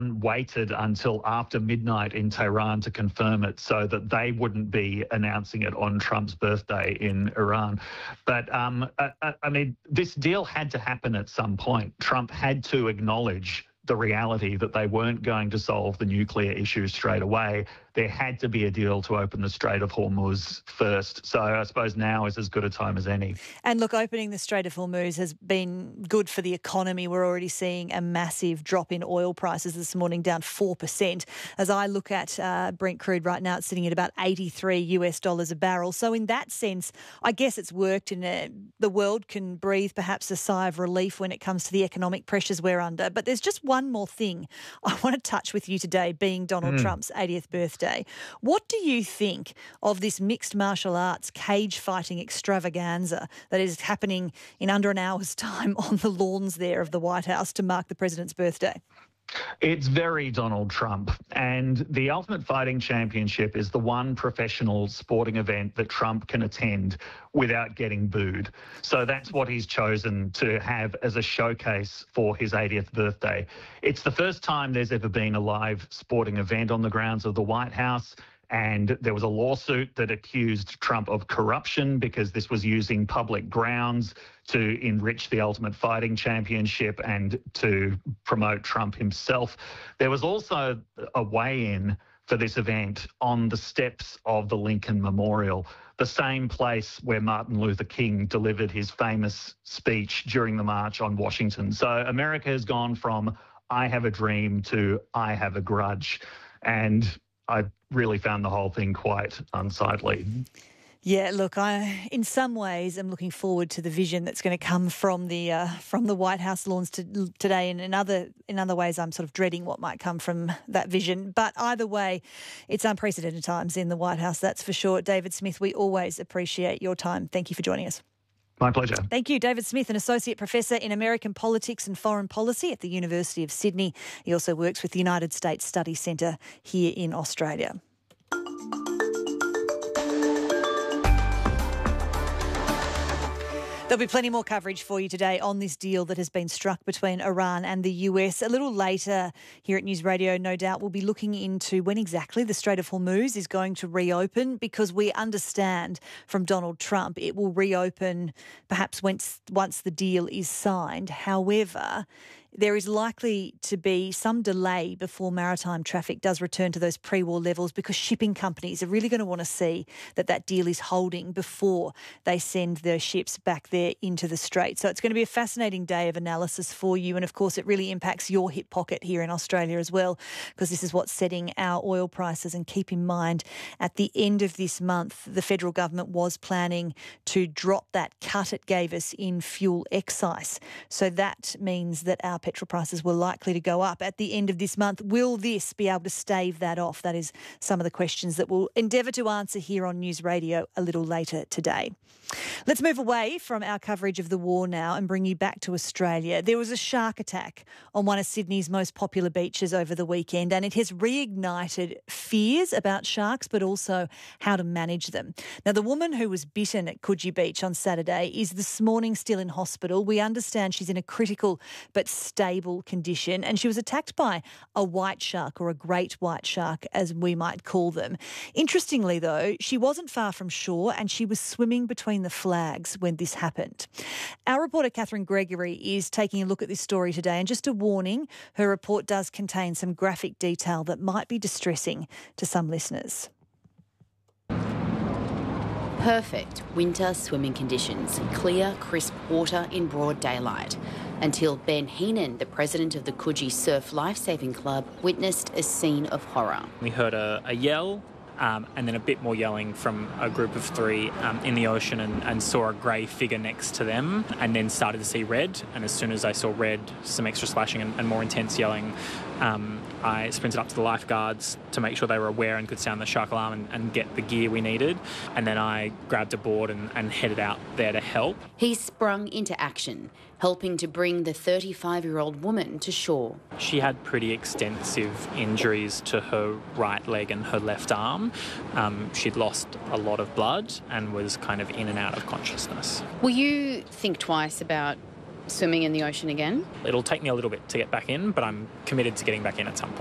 waited until after midnight in Tehran to confirm it so that they wouldn't be announcing it on Trump's birthday in Iran. But, I mean, this deal had to happen at some point. Trump had to acknowledge the reality that they weren't going to solve the nuclear issue straight away. There had to be a deal to open the Strait of Hormuz first. So I suppose now is as good a time as any. And look, opening the Strait of Hormuz has been good for the economy. We're already seeing a massive drop in oil prices this morning, down 4%. As I look at Brent crude right now, it's sitting at about $83 a barrel. So in that sense, I guess it's worked and the world can breathe perhaps a sigh of relief when it comes to the economic pressures we're under. But there's just one more thing I want to touch with you today, being Donald Trump's 80th birthday. What do you think of this mixed martial arts cage fighting extravaganza that is happening in under an hour's time on the lawns there of the White House to mark the president's birthday? It's very Donald Trump. And the Ultimate Fighting Championship is the one professional sporting event that Trump can attend without getting booed. So that's what he's chosen to have as a showcase for his 80th birthday. It's the first time there's ever been a live sporting event on the grounds of the White House. And there was a lawsuit that accused Trump of corruption because this was using public grounds to enrich the Ultimate Fighting Championship and to promote Trump himself. There was also a weigh-in for this event on the steps of the Lincoln Memorial, the same place where Martin Luther King delivered his famous speech during the March on Washington. So America has gone from I have a dream to I have a grudge. And I really found the whole thing quite unsightly. Yeah, look, I, in some ways, am looking forward to the vision that's going to come from the White House lawns today, and in other ways, I'm sort of dreading what might come from that vision. But either way, it's unprecedented times in the White House, that's for sure. David Smith, we always appreciate your time. Thank you for joining us. My pleasure. Thank you. David Smith, an Associate Professor in American Politics and Foreign Policy at the University of Sydney. He also works with the United States Study Centre here in Australia. There'll be plenty more coverage for you today on this deal that has been struck between Iran and the US. A little later here at News Radio, no doubt, we'll be looking into when exactly the Strait of Hormuz is going to reopen, because we understand from Donald Trump it will reopen perhaps once the deal is signed. However, there is likely to be some delay before maritime traffic does return to those pre-war levels, because shipping companies are really going to want to see that deal is holding before they send their ships back there into the Strait. So it's going to be a fascinating day of analysis for you. And of course, it really impacts your hip pocket here in Australia as well, because this is what's setting our oil prices. And keep in mind, at the end of this month, the federal government was planning to drop that cut it gave us in fuel excise. So that means that our petrol prices were likely to go up at the end of this month. Will this be able to stave that off? That is some of the questions that we'll endeavour to answer here on News Radio a little later today. Let's move away from our coverage of the war now and bring you back to Australia. There was a shark attack on one of Sydney's most popular beaches over the weekend, and it has reignited fears about sharks, but also how to manage them. Now, the woman who was bitten at Coogee Beach on Saturday is this morning still in hospital. We understand she's in a critical but stable condition, and she was attacked by a white shark, or a great white shark as we might call them. Interestingly though, she wasn't far from shore and she was swimming between the flags when this happened. Our reporter Catherine Gregory is taking a look at this story today, and just a warning, her report does contain some graphic detail that might be distressing to some listeners. Perfect winter swimming conditions, clear, crisp water in broad daylight, until Ben Heenan, the president of the Coogee Surf Lifesaving Club, witnessed a scene of horror. We heard a yell, and then a bit more yelling from a group of three in the ocean, and saw a grey figure next to them, and then started to see red. And as soon as I saw red, some extra splashing and more intense yelling, I sprinted up to the lifeguards to make sure they were aware and could sound the shark alarm and get the gear we needed. And then I grabbed a board and headed out there to help. He sprung into action, helping to bring the 35-year-old woman to shore. She had pretty extensive injuries to her right leg and her left arm. She'd lost a lot of blood and was kind of in and out of consciousness. Will you think twice about swimming in the ocean again? It'll take me a little bit to get back in, but I'm committed to getting back in at some point.